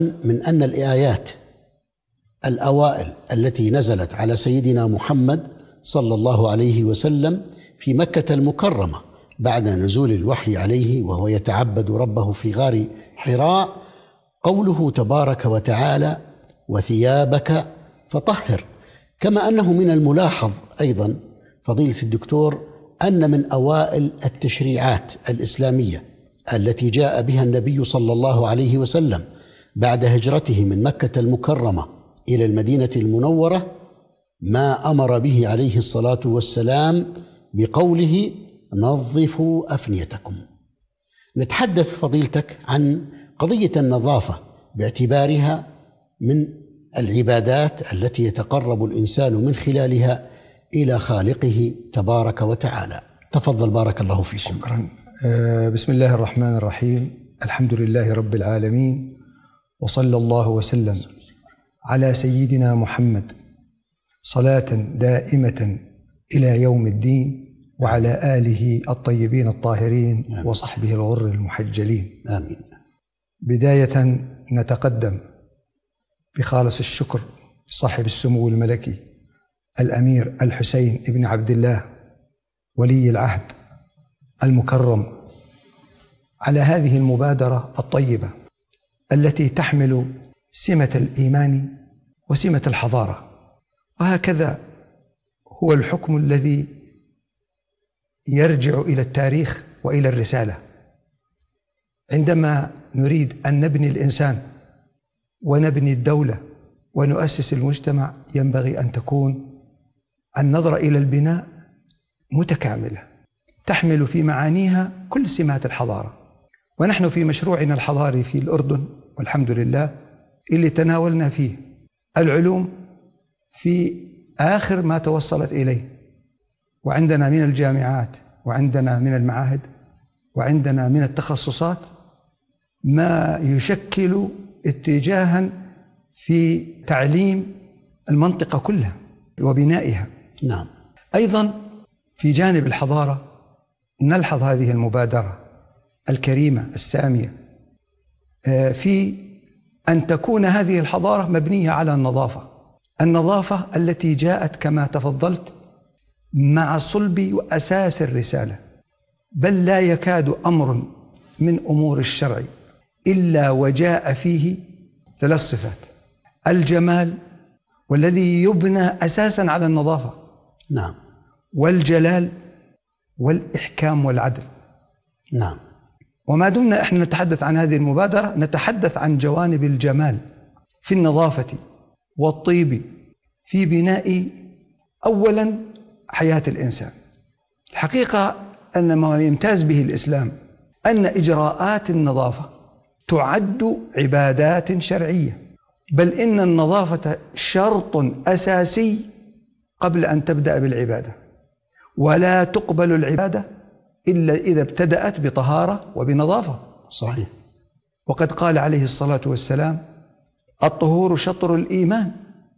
من أن الآيات الأوائل التي نزلت على سيدنا محمد صلى الله عليه وسلم في مكة المكرمة بعد نزول الوحي عليه وهو يتعبد ربه في غار حراء قوله تبارك وتعالى: وثيابك فطهر. كما أنه من الملاحظ أيضا فضيلة الدكتور أن من أوائل التشريعات الإسلامية التي جاء بها النبي صلى الله عليه وسلم بعد هجرته من مكة المكرمة إلى المدينة المنورة ما أمر به عليه الصلاة والسلام بقوله: نظفوا أفنيتكم. نتحدث فضيلتك عن قضية النظافة باعتبارها من العبادات التي يتقرب الإنسان من خلالها إلى خالقه تبارك وتعالى. تفضل بارك الله فيكم. شكرا. بسم الله الرحمن الرحيم. الحمد لله رب العالمين، وصلى الله وسلم على سيدنا محمد صلاة دائمة إلى يوم الدين، وعلى آله الطيبين الطاهرين آمين. وصحبه الغر المحجلين آمين. بداية نتقدم بخالص الشكر صاحب السمو الملكي الأمير الحسين ابن عبد الله ولي العهد المكرم على هذه المبادرة الطيبة التي تحمل سمة الإيمان وسمة الحضارة. وهكذا هو الحكم الذي يرجع إلى التاريخ وإلى الرسالة. عندما نريد أن نبني الإنسان ونبني الدولة ونؤسس المجتمع ينبغي أن تكون النظرة إلى البناء متكاملة تحمل في معانيها كل سمات الحضارة. ونحن في مشروعنا الحضاري في الأردن والحمد لله اللي تناولنا فيه العلوم في آخر ما توصلت إليه، وعندنا من الجامعات وعندنا من المعاهد وعندنا من التخصصات ما يشكل اتجاها في تعليم المنطقة كلها وبنائها. نعم. أيضا في جانب الحضارة نلحظ هذه المبادرة الكريمة السامية في أن تكون هذه الحضارة مبنية على النظافة التي جاءت كما تفضلت مع صلب وأساس الرسالة. بل لا يكاد أمر من أمور الشرع إلا وجاء فيه 3 صفات: الجمال، والذي يبنى أساسا على النظافة. نعم. والجلال، والإحكام والعدل. نعم. وما دمنا إحنا نتحدث عن هذه المبادرة نتحدث عن جوانب الجمال في النظافة والطيب في بناء أولا حياة الإنسان. الحقيقة أن ما يمتاز به الإسلام أن إجراءات النظافة تعد عبادات شرعية، بل إن النظافة شرط أساسي قبل أن تبدأ بالعبادة، ولا تقبل العبادة إلا إذا ابتدأت بطهارة وبنظافة. صحيح. وقد قال عليه الصلاة والسلام: الطهور شطر الإيمان.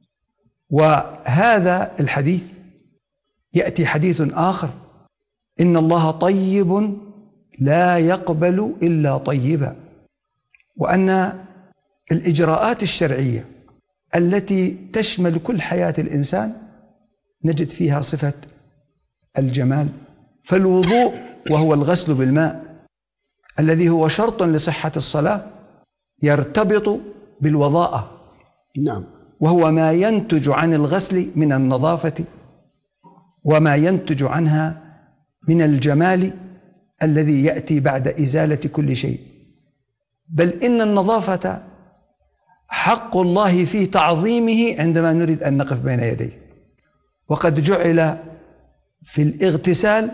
وهذا الحديث يأتي حديث آخر: إن الله طيب لا يقبل إلا طيبا. وأن الإجراءات الشرعية التي تشمل كل حياة الإنسان نجد فيها صفة الجمال. فالوضوء وهو الغسل بالماء الذي هو شرط لصحة الصلاة يرتبط بالوضاءة. نعم. وهو ما ينتج عن الغسل من النظافة وما ينتج عنها من الجمال الذي يأتي بعد إزالة كل شيء. بل إن النظافة حق الله في تعظيمه عندما نريد أن نقف بين يديه. وقد جعل في الاغتسال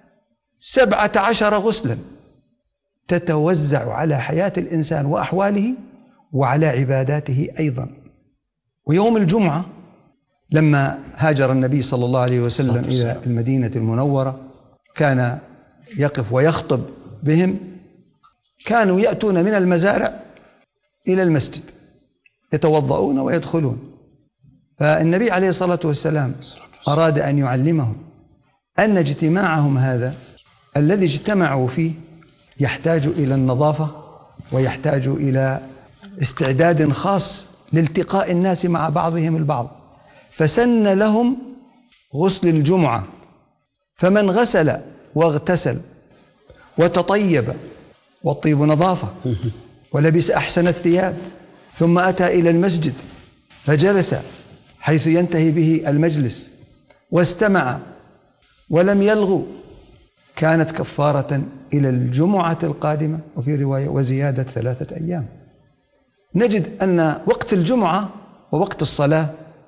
17 غسلا تتوزع على حياة الإنسان وأحواله وعلى عباداته أيضا. ويوم الجمعة لما هاجر النبي صلى الله عليه وسلم إلى المدينة المنورة كان يقف ويخطب بهم، كانوا يأتون من المزارع إلى المسجد يتوضؤون ويدخلون. فالنبي عليه الصلاة والسلام أراد أن يعلمهم أن اجتماعهم هذا الذي اجتمعوا فيه يحتاج إلى النظافة ويحتاج إلى استعداد خاص لالتقاء الناس مع بعضهم البعض، فسن لهم غسل الجمعة، فمن غسل واغتسل وتطيب، والطيب نظافة، ولبس أحسن الثياب، ثم أتى إلى المسجد فجلس حيث ينتهي به المجلس واستمع ولم يلغو، كانت كفارة إلى الجمعة القادمة، وفي رواية وزيادة 3 أيام. نجد أن وقت الجمعة ووقت الصلاة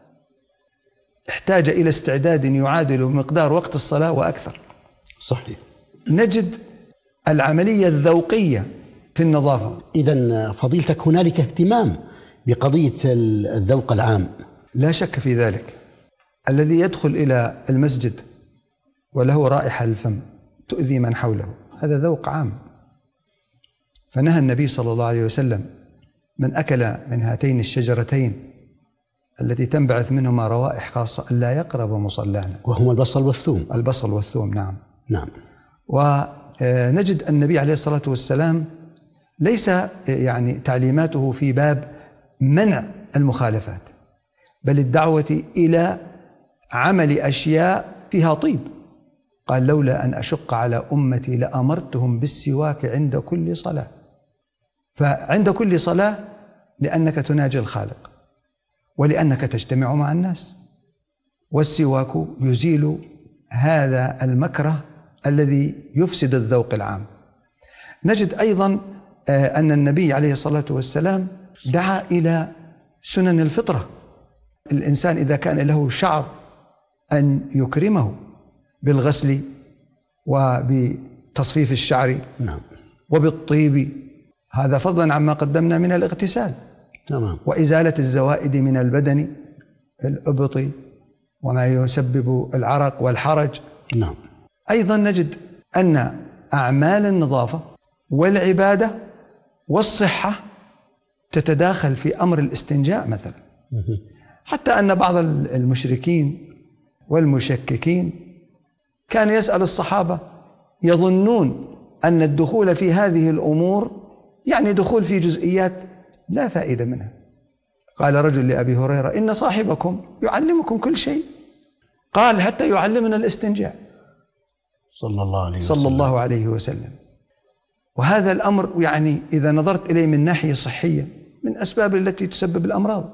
احتاج إلى استعداد يعادل مقدار وقت الصلاة وأكثر. صحيح. نجد العملية الذوقية في النظافة. إذن فضيلتك هنالك اهتمام بقضية الذوق العام. لا شك في ذلك. الذي يدخل إلى المسجد وله رائحة الفم تؤذي من حوله، هذا ذوق عام. فنهى النبي صلى الله عليه وسلم من أكل من هاتين الشجرتين التي تنبعث منهما روائح خاصة ألا يقرب مصلانا، وهما البصل والثوم. البصل والثوم، نعم. نعم. ونجد النبي عليه الصلاة والسلام ليس يعني تعليماته في باب منع المخالفات، بل الدعوة إلى عمل أشياء فيها طيب. قال لولا أن أشق على أمتي لأمرتهم بالسواك عند كل صلاة. فعند كل صلاة لأنك تناجي الخالق ولأنك تجتمع مع الناس، والسواك يزيل هذا المكره الذي يفسد الذوق العام. نجد أيضا أن النبي عليه الصلاة والسلام دعا إلى سنن الفطرة. الإنسان إذا كان له شعر أن يكرمه بالغسل وبتصفيف الشعر، نعم، وبالطيب، هذا فضلا عما قدمنا من الاغتسال، تمام، وإزالة الزوائد من البدن، الإبط وما يسبب العرق والحرج. نعم. أيضا نجد أن أعمال النظافة والعبادة والصحة تتداخل في أمر الاستنجاء مثلا، حتى أن بعض المشركين والمشككين كان يسأل الصحابة يظنون أن الدخول في هذه الأمور يعني دخول في جزئيات لا فائدة منها. قال رجل لأبي هريرة إن صاحبكم يعلمكم كل شيء، قال حتى يعلمنا الاستنجاء صلى الله عليه وسلم. وهذا الأمر يعني إذا نظرت إليه من ناحية صحية من أسباب التي تسبب الأمراض،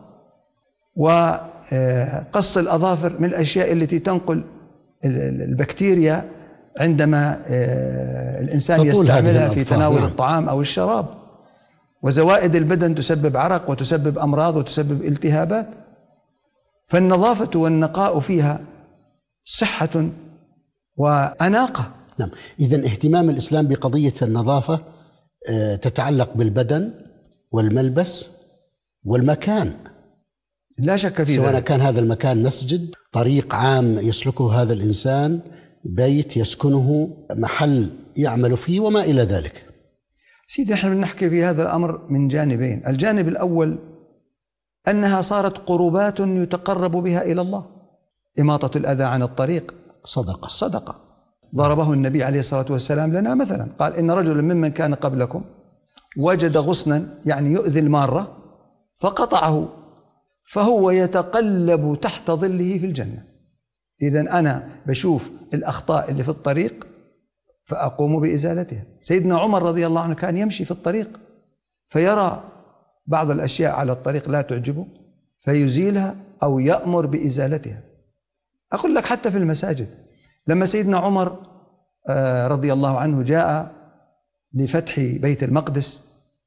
وقص الأظافر من الأشياء التي تنقل البكتيريا عندما الإنسان يستعملها في تناول الطعام أو الشراب، وزوائد البدن تسبب عرق وتسبب أمراض وتسبب التهابات. فالنظافة والنقاء فيها صحة وأناقة. نعم. إذن اهتمام الإسلام بقضية النظافة تتعلق بالبدن والملبس والمكان، لا شك في سواء ذلك. كان هذا المكان مسجد، طريق عام يسلكه هذا الإنسان، بيت يسكنه، محل يعمل فيه، وما إلى ذلك. سيدي، احنا بنحكي في هذا الأمر من جانبين. الجانب الأول أنها صارت قربات يتقرب بها إلى الله. إماطة الأذى عن الطريق صدقة. ضربه النبي عليه الصلاة والسلام لنا مثلا، قال إن رجلا ممن كان قبلكم وجد غصنا يعني يؤذي المارة فقطعه فهو يتقلب تحت ظله في الجنة. إذن أنا بشوف الأخطاء اللي في الطريق فأقوم بإزالتها. سيدنا عمر رضي الله عنه كان يمشي في الطريق فيرى بعض الأشياء على الطريق لا تعجبه فيزيلها أو يأمر بإزالتها. أقول لك حتى في المساجد، لما سيدنا عمر رضي الله عنه جاء لفتح بيت المقدس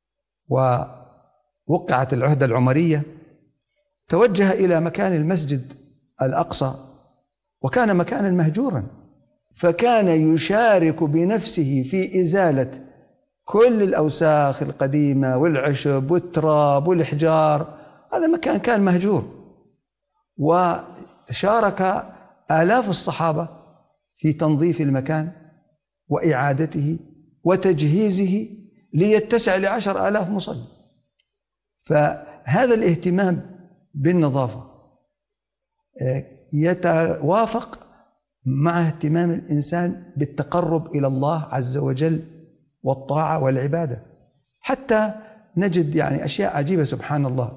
ووقعت العهدة العمرية، توجه إلى مكان المسجد الأقصى، وكان مكانا مهجورا، فكان يشارك بنفسه في إزالة كل الأوساخ القديمة والعشب والتراب والإحجار. هذا مكان كان مهجور، وشارك آلاف الصحابة في تنظيف المكان وإعادته وتجهيزه ليتسع ل10,000 مصلي. فهذا الاهتمام بالنظافة يتوافق مع اهتمام الإنسان بالتقرب إلى الله عز وجل والطاعة والعبادة. حتى نجد يعني أشياء عجيبة سبحان الله.